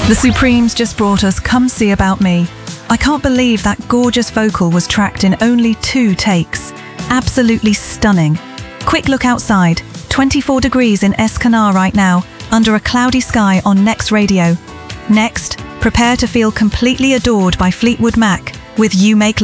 The Supremes just brought us Come See About Me. I can't believe that gorgeous vocal was tracked in only 2 takes. Absolutely stunning. Quick look outside. 24 degrees in Escanard right now, under a cloudy sky on Next Radio. Next, prepare to feel completely adored by Fleetwood Mac with You Make